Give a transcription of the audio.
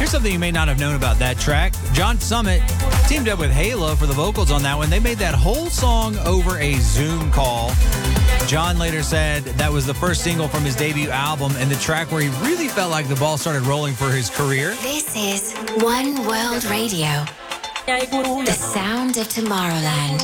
Here's something you may not have known about that track. John Summit teamed up with Halo for the vocals on that one. They made that whole song over a Zoom call. John later said that was the first single from his debut album and the track where he really felt like the ball started rolling for his career. This is One World Radio, the sound of Tomorrowland.